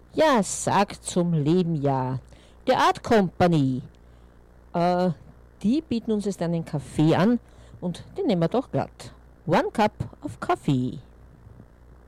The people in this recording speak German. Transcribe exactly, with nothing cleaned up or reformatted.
Ja, sagt zum Leben ja. The Art Company. Äh, die bieten uns jetzt einen Kaffee an und den nehmen wir doch glatt. One cup of coffee.